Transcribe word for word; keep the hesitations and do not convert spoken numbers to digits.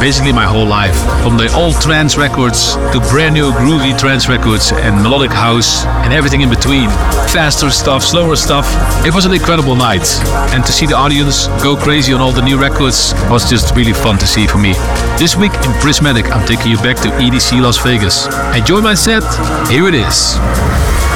basically my whole life. From the old trance records to brand new groovy trance records and melodic house and everything in between. Faster stuff, slower stuff. It was an incredible night. And to see the audience go crazy on all the new records was just really fun to see for me. This week in Prismatic, I'm taking you back to E D C Las Vegas. Enjoy my set. Here it is.